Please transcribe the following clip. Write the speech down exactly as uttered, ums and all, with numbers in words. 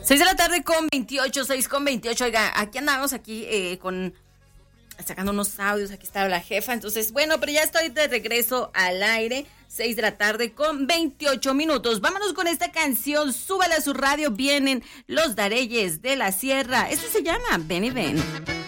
seis de la tarde con veintiocho, seis con veintiocho. Oiga, aquí andamos, aquí eh, con sacando unos audios. Aquí está la jefa. Entonces, bueno, pero ya estoy de regreso al aire. seis de la tarde con veintiocho minutos. Vámonos con esta canción. Súbala a su radio. Vienen los Dareyes de la Sierra. Esto se llama Ven y Ven.